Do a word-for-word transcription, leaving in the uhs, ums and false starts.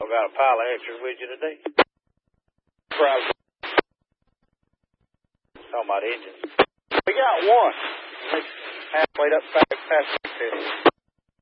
I got a pile of extras with you today. Probably. Talking about engines. We got one. Halfway up past the